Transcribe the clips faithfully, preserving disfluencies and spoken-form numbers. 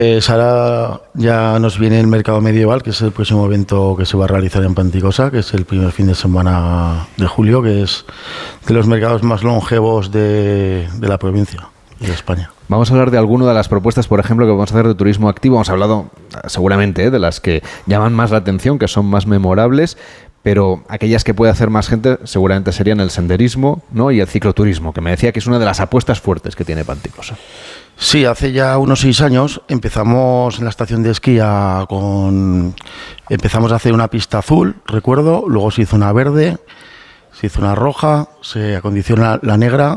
Eh, Sara ya nos viene el Mercado Medieval, que es el próximo evento que se va a realizar en Panticosa, que es el primer fin de semana de julio, que es de los mercados más longevos de, de la provincia y de España. Vamos a hablar de alguna de las propuestas, por ejemplo, que vamos a hacer de turismo activo. Hemos hablado seguramente ¿eh? de las que llaman más la atención, que son más memorables, pero aquellas que puede hacer más gente seguramente serían el senderismo, ¿no? Y el cicloturismo, que me decía que es una de las apuestas fuertes que tiene Panticosa. Sí, hace ya unos seis años empezamos en la estación de esquí a, con, empezamos a hacer una pista azul, recuerdo, luego se hizo una verde, se hizo una roja, se acondiciona la negra,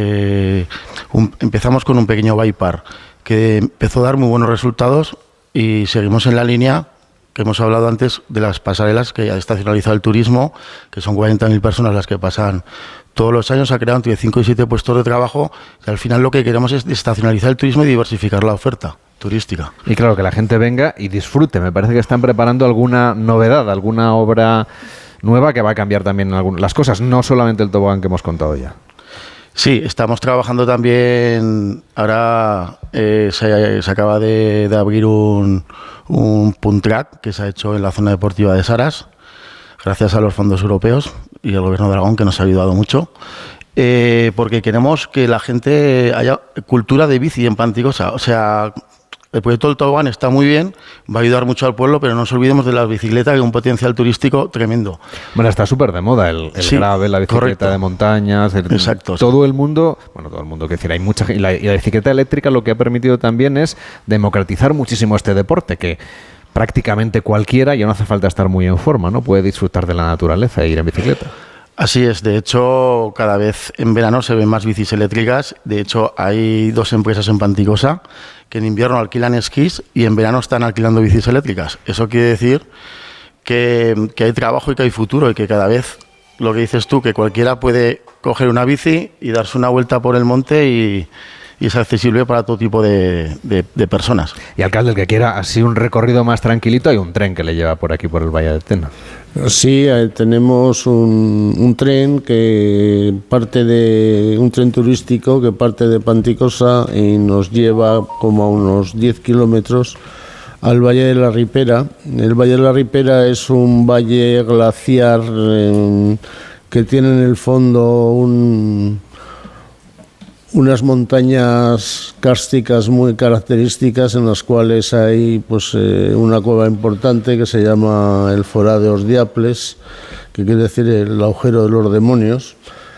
se, un, empezamos con un pequeño bike park que empezó a dar muy buenos resultados y seguimos en la línea que hemos hablado antes de las pasarelas que ha estacionalizado el turismo, que son cuarenta mil personas las que pasan todos los años, ha creado entre cinco y siete puestos de trabajo y al final lo que queremos es estacionalizar el turismo y diversificar la oferta turística. Y claro, que la gente venga y disfrute. Me parece que están preparando alguna novedad, alguna obra nueva que va a cambiar también algunas las cosas, no solamente el tobogán que hemos contado ya. Sí, estamos trabajando también, ahora eh, se, se acaba de, de abrir un, un punt track que se ha hecho en la zona deportiva de Saras, gracias a los fondos europeos y al Gobierno de Aragón, que nos ha ayudado mucho, eh, porque queremos que la gente haya cultura de bici en Panticosa. O sea, el proyecto del tobogán está muy bien, va a ayudar mucho al pueblo, pero no nos olvidemos de la bicicleta, que es un potencial turístico tremendo. Bueno, está súper de moda el, el sí, gravel, la bicicleta correcto. de montañas. El, Exacto. Todo sí. el mundo, bueno, todo el mundo, que decir, hay mucha y la, y la bicicleta eléctrica lo que ha permitido también es democratizar muchísimo este deporte, que prácticamente cualquiera, ya no hace falta estar muy en forma, ¿no? Puede disfrutar de la naturaleza e ir en bicicleta. Así es, de hecho, cada vez en verano se ven más bicis eléctricas. De hecho, hay dos empresas en Panticosa que en invierno alquilan esquís y en verano están alquilando bicis eléctricas. Eso quiere decir que, que hay trabajo y que hay futuro y que cada vez, lo que dices tú, que cualquiera puede coger una bici y darse una vuelta por el monte y... y es accesible para todo tipo de, de, de personas. Y alcalde, el que quiera así un recorrido más tranquilito, hay un tren que le lleva por aquí, por el Valle de Tena. Sí, eh, tenemos un, un tren que parte de un tren turístico que parte de Panticosa y nos lleva como a unos diez kilómetros al Valle de la Ripera. El Valle de la Ripera es un valle glaciar eh, que tiene en el fondo un unas montañas kársticas muy características en las cuales hay pues eh, una cueva importante que se llama el Forá de los Diaples, que quiere decir el agujero de los demonios,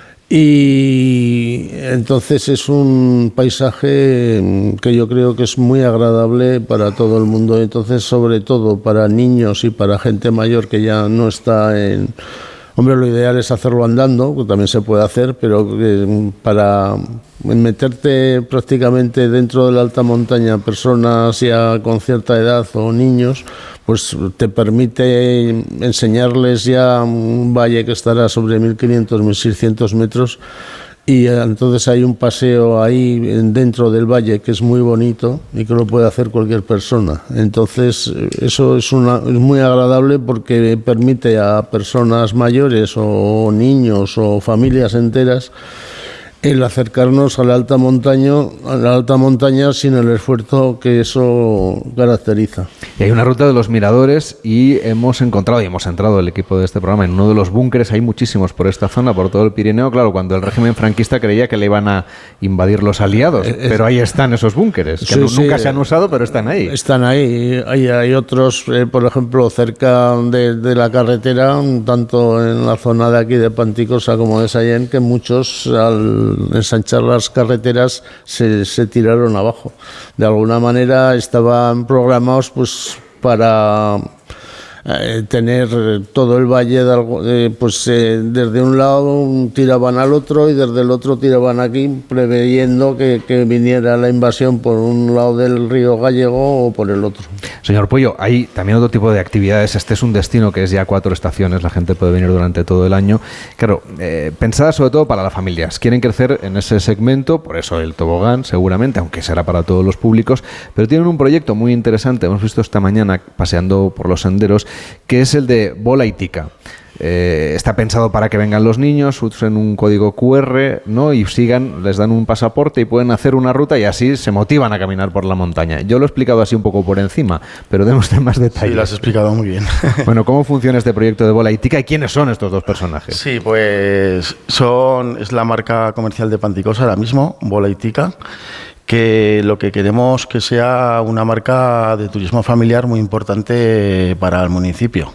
y entonces es un paisaje que yo creo que es muy agradable para todo el mundo, entonces sobre todo para niños y para gente mayor que ya no está en... Hombre, lo ideal es hacerlo andando, que también se puede hacer, pero eh, para meterte prácticamente dentro de la alta montaña, personas ya con cierta edad o niños, pues te permite enseñarles ya un valle que estará sobre mil quinientos, mil seiscientos metros, y entonces hay un paseo ahí dentro del valle que es muy bonito y que lo puede hacer cualquier persona. Entonces eso es, una, es muy agradable porque permite a personas mayores o niños o familias enteras el acercarnos a la alta montaña, a la alta montaña sin el esfuerzo que eso caracteriza. Y hay una ruta de los miradores y hemos encontrado y hemos entrado el equipo de este programa en uno de los búnkeres. Hay muchísimos por esta zona, por todo el Pirineo. Claro, cuando el régimen franquista creía que le iban a invadir los aliados, eh, pero ahí están esos búnkeres, que sí, no, sí, nunca se han usado, pero están ahí. Están ahí. Hay, hay otros, eh, por ejemplo, cerca de, de la carretera, tanto en la zona de aquí de Panticosa como de Sallent, que muchos al ensanchar las carreteras se, se tiraron abajo. De alguna manera estaban programados pues para eh, tener todo el valle de algo, eh, pues eh, desde un lado tiraban al otro y desde el otro tiraban aquí, preveyendo que, que viniera la invasión por un lado del río Gallego o por el otro. Señor Pueyo, hay también otro tipo de actividades. Este es un destino que es ya cuatro estaciones, la gente puede venir durante todo el año. Claro, eh, pensada sobre todo para las familias. Quieren crecer en ese segmento, por eso el tobogán seguramente, aunque será para todos los públicos, pero tienen un proyecto muy interesante, hemos visto esta mañana paseando por los senderos, que es el de bola y tica. eh, está pensado para que vengan los niños, usen un código cu erre, ¿no? Y sigan, les dan un pasaporte y pueden hacer una ruta y así se motivan a caminar por la montaña. Yo lo he explicado así un poco por encima, pero demos más detalles. Sí, lo has explicado muy bien. Bueno, ¿cómo funciona este proyecto de Bola y Tica y quiénes son estos dos personajes? Sí, pues son es la marca comercial de Panticosa ahora mismo, Bola y Tica, que lo que queremos que sea una marca de turismo familiar muy importante para el municipio.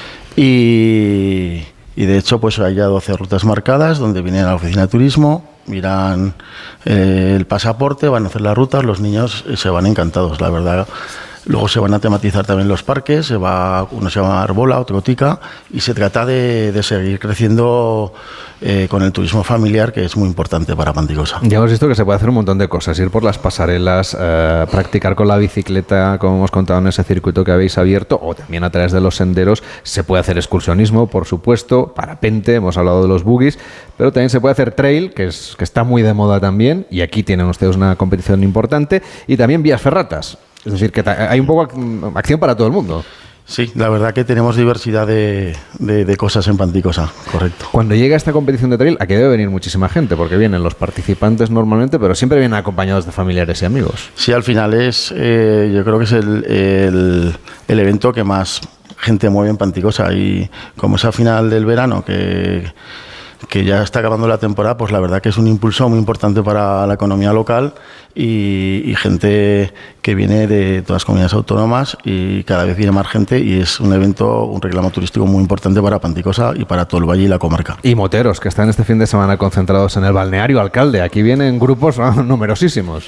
Y, y de hecho, pues hay ya doce rutas marcadas donde vienen a la oficina de turismo, miran eh, el pasaporte, van a hacer las rutas, los niños eh, se van encantados, la verdad. Luego se van a tematizar también los parques, se va, uno se llama Bola, otro Tica, y se trata de, de seguir creciendo eh, con el turismo familiar, que es muy importante para Panticosa. Ya hemos visto que se puede hacer un montón de cosas, ir por las pasarelas, eh, practicar con la bicicleta, como hemos contado en ese circuito que habéis abierto, o también a través de los senderos. Se puede hacer excursionismo, por supuesto, parapente, hemos hablado de los buggies, pero también se puede hacer trail, que, es, que está muy de moda también, y aquí tienen ustedes una competición importante, y también vías ferratas. Es decir, que hay un poco acción para todo el mundo. Sí, la verdad que tenemos diversidad de, de, de cosas en Panticosa, correcto. Cuando llega esta competición de trail, aquí debe venir muchísima gente, porque vienen los participantes normalmente, pero siempre vienen acompañados de familiares y amigos. Sí, al final es, eh, yo creo que es el, el, el evento que más gente mueve en Panticosa, y como es a final del verano, que... que ya está acabando la temporada, pues la verdad que es un impulso muy importante para la economía local y, y gente que viene de todas las comunidades autónomas, y cada vez viene más gente, y es un evento, un reclamo turístico muy importante para Panticosa y para todo el valle y la comarca. Y moteros, que están este fin de semana concentrados en el balneario Alcalde. Aquí vienen grupos ¿no? numerosísimos.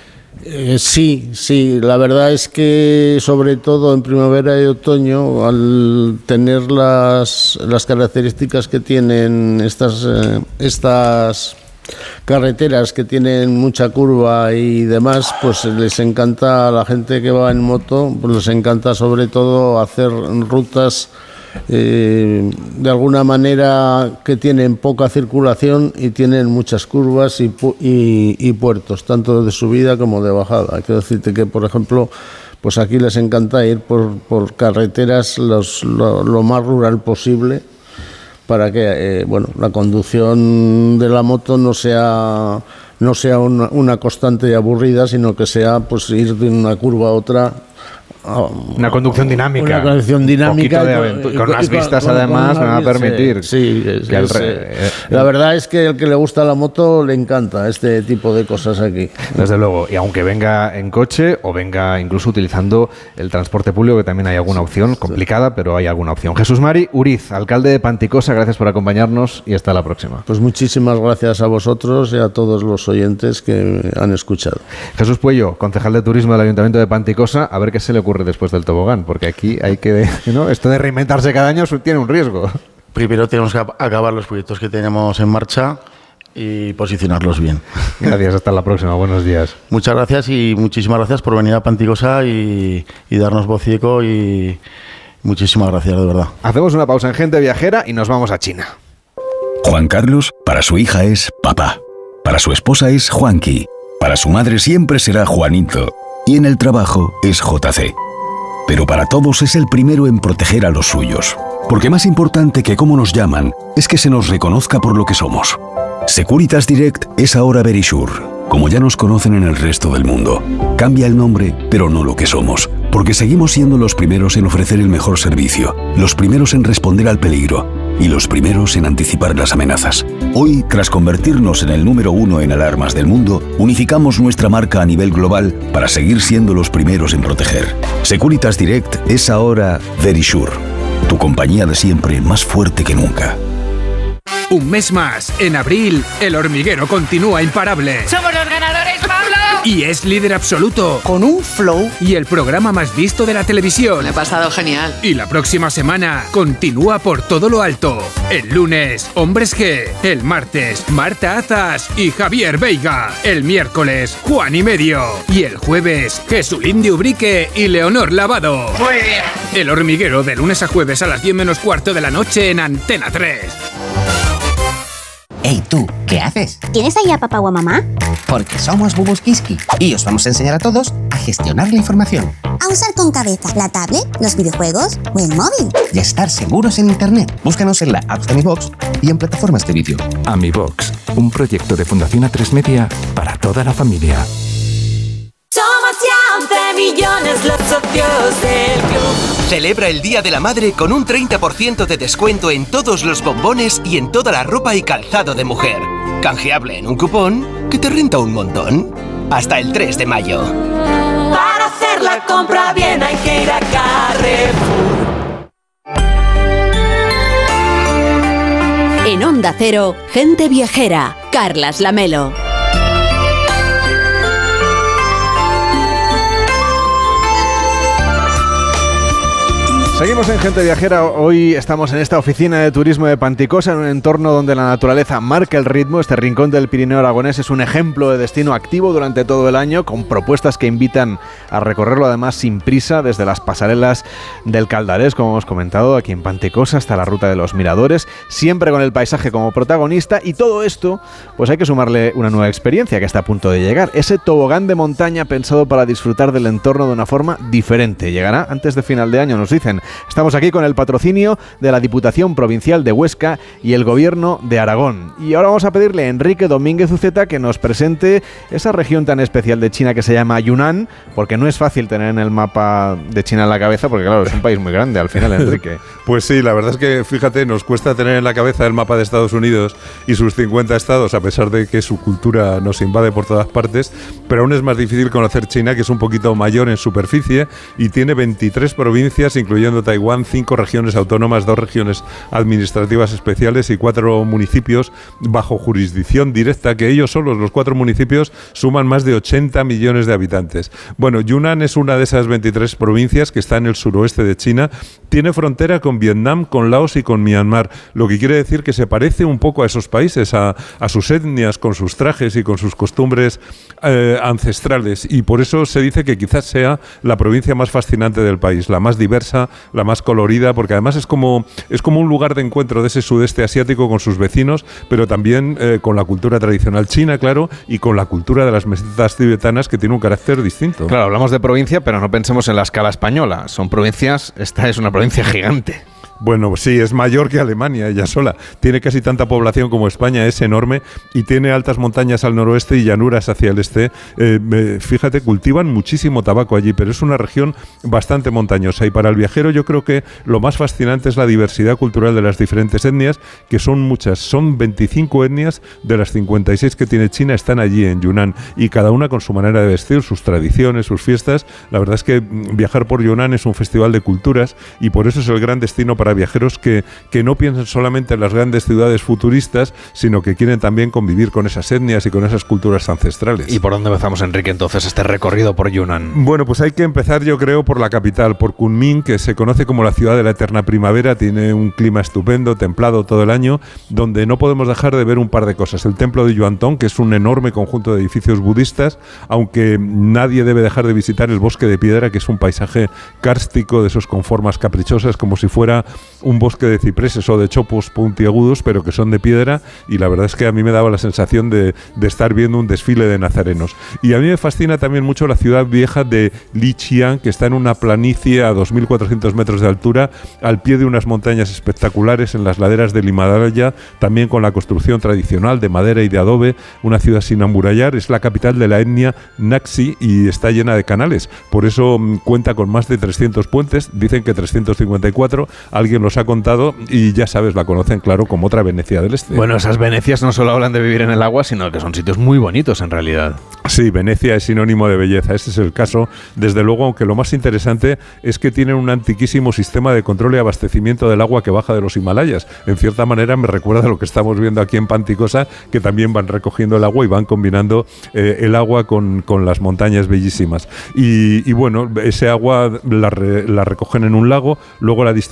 Eh, sí, sí, la verdad es que sobre todo en primavera y otoño, al tener las, las características que tienen estas, eh, estas carreteras, que tienen mucha curva y demás, pues les encanta a la gente que va en moto, pues les encanta sobre todo hacer rutas Eh, de alguna manera que tienen poca circulación y tienen muchas curvas y, pu- y, y puertos, tanto de subida como de bajada. Quiero decirte que, por ejemplo, pues aquí les encanta ir por, por carreteras los, lo, lo más rural posible, para que eh, bueno, la conducción de la moto no sea, no sea una, una constante y aburrida, sino que sea pues ir de una curva a otra. Una conducción dinámica. Una conducción dinámica. De aventu- con unas vistas con, además con me va a permitir. Sí, sí, que es, re- eh, la verdad es que el que le gusta la moto le encanta este tipo de cosas aquí. Desde luego, y aunque venga en coche o venga incluso utilizando el transporte público, que también hay alguna opción, complicada, pero hay alguna opción. Jesús Mari Uriz, alcalde de Panticosa, gracias por acompañarnos y hasta la próxima. Pues muchísimas gracias a vosotros y a todos los oyentes que han escuchado. Jesús Puello, concejal de turismo del Ayuntamiento de Panticosa, a ver qué se le ocurre después del tobogán, porque aquí hay que, ¿no? Esto de reinventarse cada año tiene un riesgo. Primero tenemos que acabar los proyectos que tenemos en marcha y posicionarlos bien. Gracias, hasta la próxima, buenos días. Muchas gracias y muchísimas gracias por venir a Panticosa y, y darnos voz y eco, y muchísimas gracias, de verdad. Hacemos una pausa en Gente Viajera y nos vamos a China. Juan Carlos, para su hija es papá. Para su esposa es Juanqui. Para su madre siempre será Juanito. Y en el trabajo es J C. Pero para todos es el primero en proteger a los suyos. Porque más importante que cómo nos llaman es que se nos reconozca por lo que somos. Securitas Direct es ahora Verisure, como ya nos conocen en el resto del mundo. Cambia el nombre, pero no lo que somos. Porque seguimos siendo los primeros en ofrecer el mejor servicio, los primeros en responder al peligro y los primeros en anticipar las amenazas. Hoy, tras convertirnos en el número uno en alarmas del mundo, unificamos nuestra marca a nivel global para seguir siendo los primeros en proteger. Securitas Direct es ahora Verisure, tu compañía de siempre más fuerte que nunca. Un mes más, en abril, El Hormiguero continúa imparable. ¡Somos los ganadores, Pablo! Y es líder absoluto. Con un flow. Y el programa más visto de la televisión. Me he pasado genial. Y la próxima semana continúa por todo lo alto. El lunes, Hombres G. El martes, Marta Azas y Javier Veiga. El miércoles, Juan y Medio. Y el jueves, Jesulín de Ubrique y Leonor Lavado. Muy bien. El Hormiguero, de lunes a jueves a las diez menos cuarto de la noche en Antena tres. Hey tú, ¿qué haces? ¿Tienes ahí a papá o a mamá? Porque somos Bubus Kiski y os vamos a enseñar a todos a gestionar la información. A usar con cabeza la tablet, los videojuegos o el móvil. Y a estar seguros en Internet. Búscanos en la app de AmiBox y en plataformas de vídeo. AmiBox, un proyecto de Fundación A tres Media para toda la familia. Somos ya once millones los socios del club. Celebra el Día de la Madre con un treinta por ciento de descuento en todos los bombones y en toda la ropa y calzado de mujer. Canjeable en un cupón que te renta un montón. Hasta el tres de mayo. Para hacer la compra bien hay que ir a Carrefour. En Onda Cero, Gente Viajera, Carlas Lamelo. Seguimos en Gente Viajera. Hoy estamos en esta oficina de turismo de Panticosa, en un entorno donde la naturaleza marca el ritmo. Este rincón del Pirineo aragonés es un ejemplo de destino activo durante todo el año, con propuestas que invitan a recorrerlo además sin prisa, desde las pasarelas del Caldarés, como hemos comentado, aquí en Panticosa, hasta la ruta de los Miradores, siempre con el paisaje como protagonista. Y todo esto, pues hay que sumarle una nueva experiencia que está a punto de llegar. Ese tobogán de montaña pensado para disfrutar del entorno de una forma diferente. Llegará antes de final de año, nos dicen. Estamos aquí con el patrocinio de la Diputación Provincial de Huesca y el Gobierno de Aragón. Y ahora vamos a pedirle a Enrique Domínguez Uceta que nos presente esa región tan especial de China que se llama Yunnan, porque no es fácil tener en el mapa de China en la cabeza, porque claro, es un país muy grande al final, Enrique. Pues sí, la verdad es que, fíjate, nos cuesta tener en la cabeza el mapa de Estados Unidos y sus cincuenta estados, a pesar de que su cultura nos invade por todas partes, pero aún es más difícil conocer China, que es un poquito mayor en superficie y tiene veintitrés provincias, incluyendo Taiwán, cinco regiones autónomas, dos regiones administrativas especiales y cuatro municipios bajo jurisdicción directa, que ellos solos, los cuatro municipios, suman más de ochenta millones de habitantes. Bueno, Yunnan es una de esas veintitrés provincias que está en el suroeste de China. Tiene frontera con Vietnam, con Laos y con Myanmar, lo que quiere decir que se parece un poco a esos países, a, a sus etnias, con sus trajes y con sus costumbres eh, ancestrales, y por eso se dice que quizás sea la provincia más fascinante del país, la más diversa, la más colorida, porque además es como, es como un lugar de encuentro de ese sudeste asiático con sus vecinos, pero también eh, con la cultura tradicional china, claro, y con la cultura de las mesetas tibetanas, que tiene un carácter distinto. Claro, hablamos de provincia, pero no pensemos en la escala española. Son provincias, esta es una provincia gigante. Bueno, sí, es mayor que Alemania ella sola. Tiene casi tanta población como España, es enorme, y tiene altas montañas al noroeste y llanuras hacia el este. Eh, fíjate, cultivan muchísimo tabaco allí, pero es una región bastante montañosa. Y para el viajero yo creo que lo más fascinante es la diversidad cultural de las diferentes etnias, que son muchas. Son veinticinco etnias de las cincuenta y seis que tiene China, están allí en Yunnan, y cada una con su manera de vestir, sus tradiciones, sus fiestas. La verdad es que viajar por Yunnan es un festival de culturas, y por eso es el gran destino para para viajeros que, que no piensan solamente en las grandes ciudades futuristas, sino que quieren también convivir con esas etnias y con esas culturas ancestrales. ¿Y por dónde empezamos, Enrique, entonces, este recorrido por Yunnan? Bueno, pues hay que empezar, yo creo, por la capital, por Kunming, que se conoce como la ciudad de la eterna primavera. Tiene un clima estupendo, templado todo el año, donde no podemos dejar de ver un par de cosas. El templo de Yuantong, que es un enorme conjunto de edificios budistas, aunque nadie debe dejar de visitar el bosque de piedra, que es un paisaje kárstico, de esos con formas caprichosas, como si fuera un bosque de cipreses o de chopos puntiagudos, pero que son de piedra, y la verdad es que a mí me daba la sensación de, de estar viendo un desfile de nazarenos. Y a mí me fascina también mucho la ciudad vieja de Lijiang, que está en una planicie a dos mil cuatrocientos metros de altura, al pie de unas montañas espectaculares en las laderas del Himalaya, también con la construcción tradicional de madera y de adobe, una ciudad sin amurallar. Es la capital de la etnia Naxi y está llena de canales, por eso mm, cuenta con más de trescientos puentes, dicen que trescientos cincuenta y cuatro, alguien los ha contado, y ya sabes, la conocen, claro, como otra Venecia del Este. Bueno, esas Venecias no solo hablan de vivir en el agua, sino que son sitios muy bonitos en realidad. Sí, Venecia es sinónimo de belleza, este es el caso, desde luego, aunque lo más interesante es que tienen un antiquísimo sistema de control y abastecimiento del agua que baja de los Himalayas. En cierta manera me recuerda a lo que estamos viendo aquí en Panticosa, que también van recogiendo el agua y van combinando eh, el agua con, con las montañas bellísimas. Y, y bueno, ese agua la, re, la recogen en un lago, luego la distribuyen en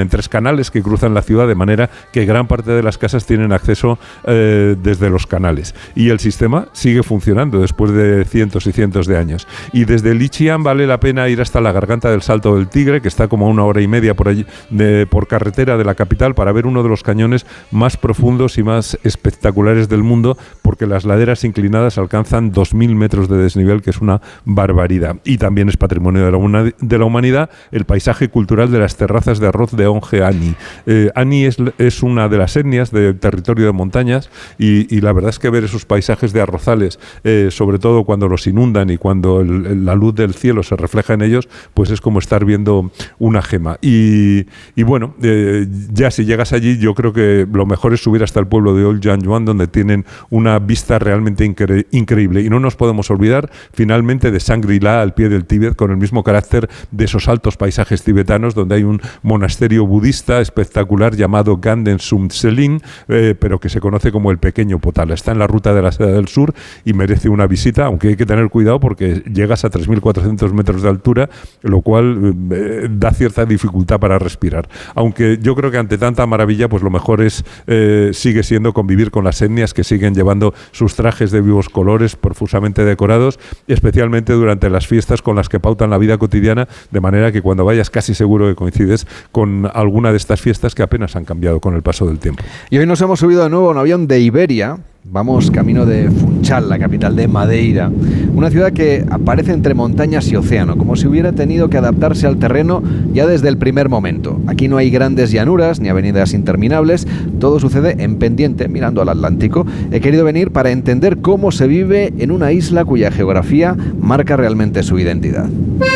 tienen tres canales que cruzan la ciudad, de manera que gran parte de las casas tienen acceso eh, desde los canales. Y el sistema sigue funcionando después de cientos y cientos de años. Y desde Lichian vale la pena ir hasta la Garganta del Salto del Tigre, que está como a una hora y media por allí, de, por carretera de la capital, para ver uno de los cañones más profundos y más espectaculares del mundo, porque las laderas inclinadas alcanzan dos mil metros de desnivel, que es una barbaridad. Y también es patrimonio de la, una, de la humanidad el paisaje cultural de las terrazas de arroz de Onge Ani. Eh, Ani es, es una de las etnias del territorio de montañas y, y la verdad es que ver esos paisajes de arrozales, eh, sobre todo cuando los inundan y cuando el, el, la luz del cielo se refleja en ellos, pues es como estar viendo una gema. Y, y bueno, eh, ya si llegas allí, yo creo que lo mejor es subir hasta el pueblo de Old Yanjuan, donde tienen una vista realmente incre- increíble. Y no nos podemos olvidar finalmente de Shangri-La al pie del Tíbet, con el mismo carácter de esos altos paisajes tibetanos, donde hay un monasterio budista espectacular llamado Ganden Sumtselin, eh, pero que se conoce como el Pequeño Potala. Está en la ruta de la Seda del Sur y merece una visita, aunque hay que tener cuidado porque llegas a tres mil cuatrocientos metros de altura, lo cual eh, da cierta dificultad para respirar. Aunque yo creo que ante tanta maravilla, pues lo mejor es, eh, sigue siendo convivir con las etnias que siguen llevando sus trajes de vivos colores profusamente decorados, especialmente durante las fiestas con las que pautan la vida cotidiana, de manera que cuando vayas casi seguro que coincides con alguna de estas fiestas que apenas han cambiado con el paso del tiempo. Y hoy nos hemos subido de nuevo a un avión de Iberia. Vamos camino de Funchal, la capital de Madeira, una ciudad que aparece entre montañas y océano, como si hubiera tenido que adaptarse al terreno ya desde el primer momento. Aquí no hay grandes llanuras ni avenidas interminables, todo sucede en pendiente, mirando al Atlántico. He querido venir para entender cómo se vive en una isla cuya geografía marca realmente su identidad.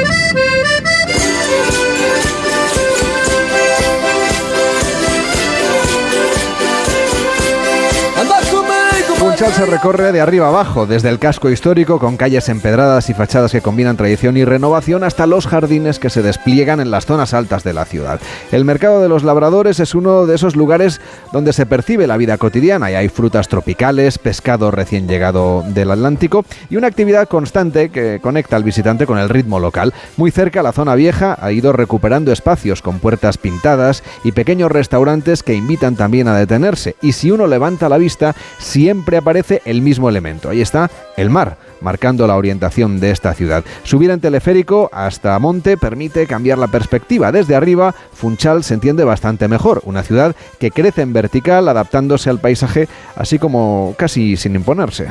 Funchal se recorre de arriba abajo, desde el casco histórico con calles empedradas y fachadas que combinan tradición y renovación hasta los jardines que se despliegan en las zonas altas de la ciudad. El mercado de los labradores es uno de esos lugares donde se percibe la vida cotidiana y hay frutas tropicales, pescado recién llegado del Atlántico y una actividad constante que conecta al visitante con el ritmo local. Muy cerca, la zona vieja ha ido recuperando espacios con puertas pintadas y pequeños restaurantes que invitan también a detenerse. Y si uno levanta la vista, siempre aparece el mismo elemento. Ahí está el mar, marcando la orientación de esta ciudad. Subir en teleférico hasta Monte permite cambiar la perspectiva. Desde arriba, Funchal se entiende bastante mejor. Una ciudad que crece en vertical, adaptándose al paisaje, así como casi sin imponerse.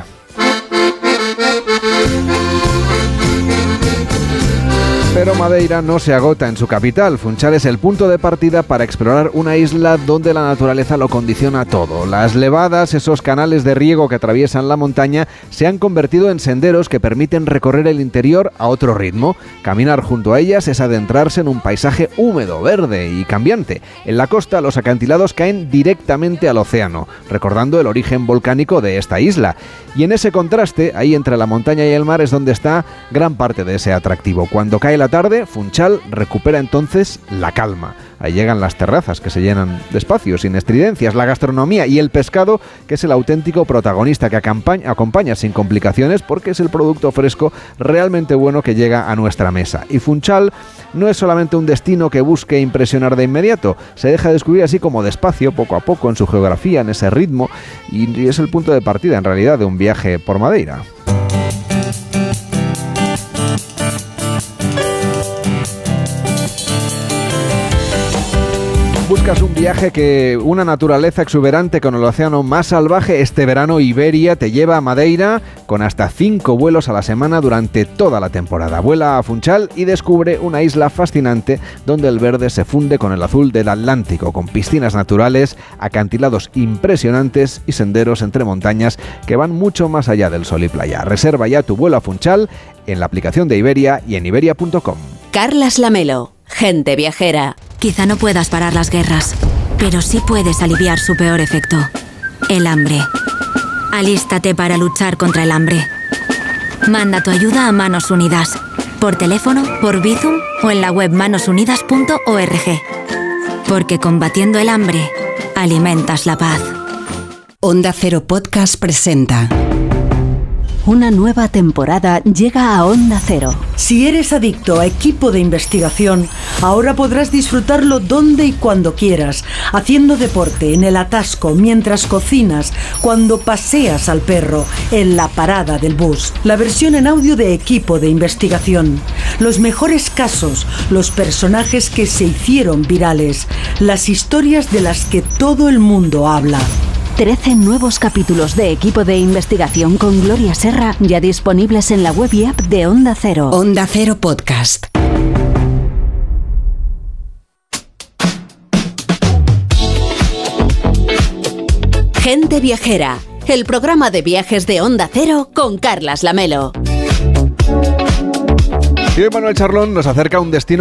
Pero Madeira no se agota en su capital. Funchal es el punto de partida para explorar una isla donde la naturaleza lo condiciona todo. Las levadas, esos canales de riego que atraviesan la montaña, se han convertido en senderos que permiten recorrer el interior a otro ritmo. Caminar junto a ellas es adentrarse en un paisaje húmedo, verde y cambiante. En la costa, los acantilados caen directamente al océano, recordando el origen volcánico de esta isla. Y en ese contraste, ahí entre la montaña y el mar, es donde está gran parte de ese atractivo. Cuando cae la tarde, Funchal recupera entonces la calma. Ahí llegan las terrazas que se llenan de espacios sin estridencias, la gastronomía y el pescado, que es el auténtico protagonista que acompaña, acompaña sin complicaciones porque es el producto fresco realmente bueno que llega a nuestra mesa. Y Funchal no es solamente un destino que busque impresionar de inmediato, se deja descubrir así como despacio, poco a poco, en su geografía, en ese ritmo, y es el punto de partida en realidad de un viaje por Madeira. Buscas un viaje que una naturaleza exuberante con el océano más salvaje. Este verano Iberia te lleva a Madeira con hasta cinco vuelos a la semana durante toda la temporada. Vuela a Funchal y descubre una isla fascinante donde el verde se funde con el azul del Atlántico, con piscinas naturales, acantilados impresionantes y senderos entre montañas que van mucho más allá del sol y playa. Reserva ya tu vuelo a Funchal en la aplicación de Iberia y en iberia punto com. Carlas Lamelo, Gente Viajera. Quizá no puedas parar las guerras, pero sí puedes aliviar su peor efecto, el hambre. Alístate para luchar contra el hambre. Manda tu ayuda a Manos Unidas, por teléfono, por Bizum o en la web manos unidas punto org. Porque combatiendo el hambre, alimentas la paz. Onda Cero Podcast presenta... Una nueva temporada llega a Onda Cero. Si eres adicto a equipo de investigación, Ahora podrás disfrutarlo donde y cuando quieras, haciendo deporte, en el atasco, mientras cocinas, cuando paseas al perro, en la parada del bus. La versión en audio de Equipo de Investigación. Los mejores casos, los personajes que se hicieron virales, las historias de las que todo el mundo habla. trece nuevos capítulos de Equipo de Investigación con Gloria Serra ya disponibles en la web y app de Onda Cero. Onda Cero Podcast. Gente Viajera, el programa de viajes de Onda Cero con Carlas Lamelo. Y hoy Manuel Charlón nos acerca a un destino